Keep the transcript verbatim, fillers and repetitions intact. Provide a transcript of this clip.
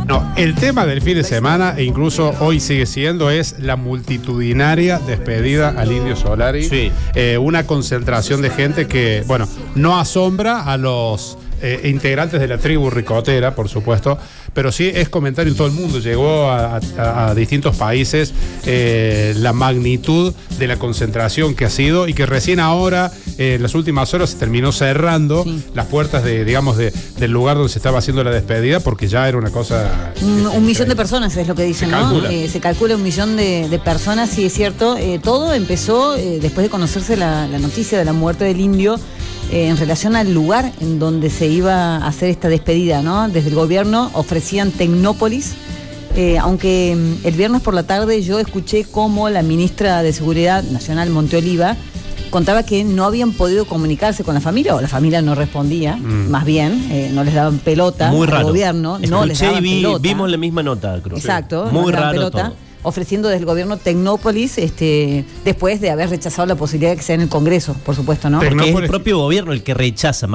No, el tema del fin de semana, e incluso hoy sigue siendo, es la multitudinaria despedida al Indio Solari. Sí. Eh, una concentración de gente que, bueno, no asombra a los eh, integrantes de la tribu ricotera, por supuesto, pero sí es comentario en todo el mundo. Llegó a, a, a distintos países eh, la magnitud de la concentración que ha sido y que recién ahora, eh, en las últimas horas, se terminó cerrando sí. las puertas de, digamos, de, del lugar donde se estaba haciendo la despedida, porque ya era una cosa... Un, un millón de personas es lo que dicen, se ¿no? Calcula. Eh, se calcula un millón de, de personas, sí es cierto. Eh, todo empezó eh, después de conocerse la, la noticia de la muerte del indio, eh, en relación al lugar en donde se iba a hacer esta despedida, ¿no? Desde el gobierno ofrecían Tecnópolis, eh, aunque el viernes por la tarde yo escuché cómo la ministra de Seguridad Nacional, Monteoliva, contaba que no habían podido comunicarse con la familia, o la familia no respondía, mm. más bien, eh, no les daban pelota Muy al raro. gobierno, Escuché no les daban y vi, pelota. Vimos la misma nota, creo. Exacto, sí. Muy no raro pelota, todo. ofreciendo desde el gobierno Tecnópolis, este, después de haber rechazado la posibilidad de que sea en el Congreso, por supuesto, ¿no? Porque es el propio gobierno el que rechaza.